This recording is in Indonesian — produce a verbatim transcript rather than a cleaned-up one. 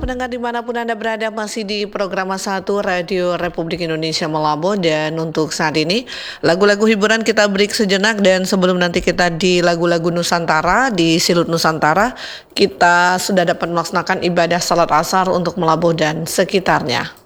pendengar dimanapun Anda berada, masih di program satu Radio Republik Indonesia Malabo. Dan untuk saat ini lagu-lagu hiburan kita break sejenak. Dan sebelum nanti kita di lagu-lagu Nusantara, di Silut Nusantara, kita sudah dapat melaksanakan ibadah salat asar untuk Malabo dan sekitarnya.